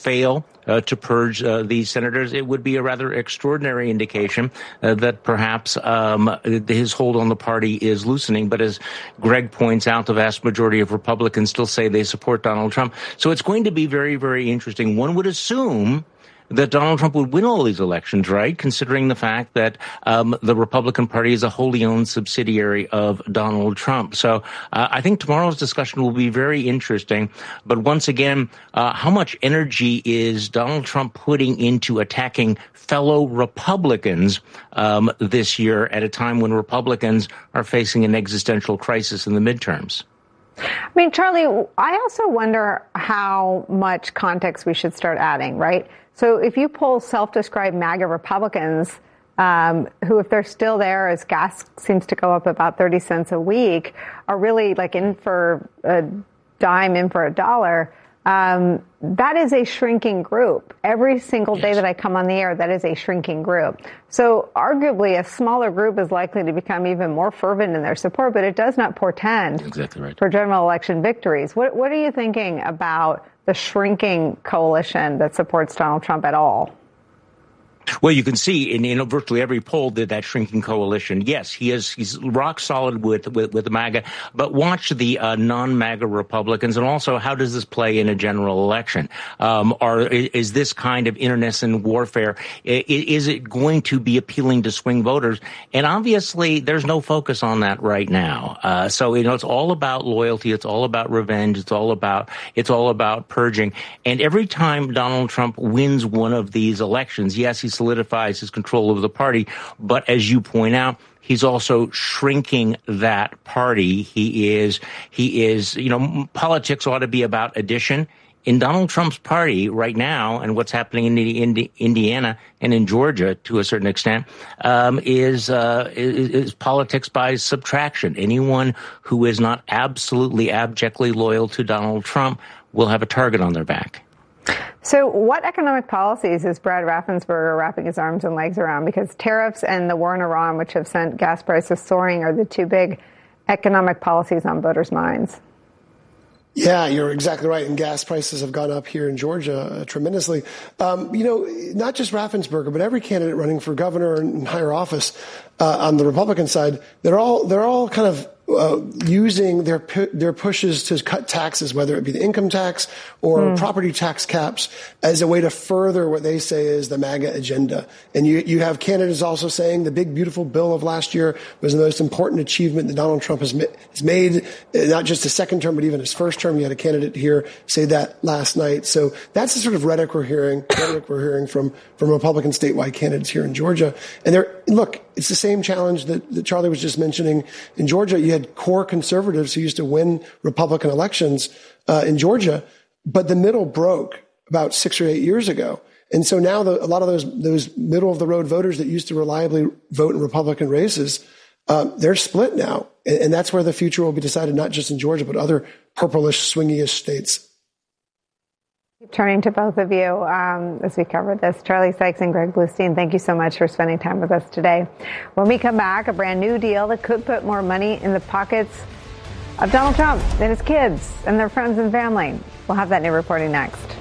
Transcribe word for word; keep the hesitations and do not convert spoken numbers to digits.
fail uh, to purge uh, these senators, it would be a rather extraordinary indication uh, that perhaps um, his hold on the party is loosening. But as Greg points out, the vast majority of Republicans still say they support Donald Trump. So it's going to be very, very interesting. One would assume that Donald Trump would win all these elections, right? Considering the fact that um, the Republican Party is a wholly owned subsidiary of Donald Trump. So uh, I think tomorrow's discussion will be very interesting. But once again, uh, how much energy is Donald Trump putting into attacking fellow Republicans um, this year at a time when Republicans are facing an existential crisis in the midterms? I mean, Charlie, I also wonder how much context we should start adding, right? So if you poll self-described MAGA Republicans, um, who, if they're still there as gas seems to go up about thirty cents a week, are really like in for a dime, in for a dollar, um, that is a shrinking group. Every single day yes. that I come on the air, that is a shrinking group. So arguably a smaller group is likely to become even more fervent in their support, but it does not portend exactly right. for general election victories. What, what are you thinking about the shrinking coalition that supports Donald Trump at all? Well, you can see in, in virtually every poll that that shrinking coalition, yes, he is he's rock solid with with, with MAGA. But watch the uh, non-MAGA Republicans, and also how does this play in a general election? Um, are is this kind of internecine warfare? Is it going to be appealing to swing voters? And obviously, there's no focus on that right now. Uh, so you know, it's all about loyalty. It's all about revenge. It's all about it's all about purging. And every time Donald Trump wins one of these elections, yes, he's solidifies his control of the party. But as you point out, he's also shrinking that party. He is, he is, you know, politics ought to be about addition. In Donald Trump's party right now, and what's happening in Indi- Indiana and in Georgia to a certain extent, um, is, uh, is, is politics by subtraction. Anyone who is not absolutely abjectly loyal to Donald Trump will have a target on their back. So what economic policies is Brad Raffensperger wrapping his arms and legs around? Because tariffs and the war in Iran, which have sent gas prices soaring, are the two big economic policies on voters' minds. Yeah, you're exactly right. And gas prices have gone up here in Georgia uh, tremendously. Um, you know, not just Raffensperger, but every candidate running for governor and higher office uh, on the Republican side, they're all they're all kind of Uh, using their pu- their pushes to cut taxes, whether it be the income tax or mm. property tax caps, as a way to further what they say is the MAGA agenda. And you you have candidates also saying the big, beautiful bill of last year was the most important achievement that Donald Trump has, ma- has made, not just his second term, but even his first term. You had a candidate here say that last night. So that's the sort of rhetoric we're hearing, rhetoric we're hearing from, from Republican statewide candidates here in Georgia. And they're, look, it's the same challenge that, that Charlie was just mentioning. In Georgia, you had core conservatives who used to win Republican elections uh, in Georgia, but the middle broke about six or eight years ago. And so now the, a lot of those those middle of the road voters that used to reliably vote in Republican races, uh, they're split now. And, and that's where the future will be decided, not just in Georgia, but other purplish, swingy-ish states. Turning to both of you um, as we cover this, Charlie Sykes and Greg Bluestein, thank you so much for spending time with us today. When we come back, a brand new deal that could put more money in the pockets of Donald Trump and his kids and their friends and family. We'll have that new reporting next.